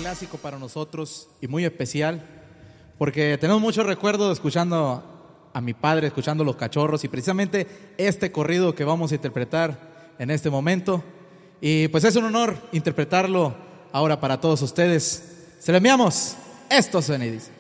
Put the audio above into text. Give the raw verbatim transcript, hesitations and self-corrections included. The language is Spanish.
clásico para nosotros y muy especial, porque tenemos muchos recuerdos escuchando a mi padre, escuchando Los Cachorros, y precisamente este corrido que vamos a interpretar en este momento. Y pues es un honor interpretarlo ahora para todos ustedes. Se lo enviamos. Esto suena y dice.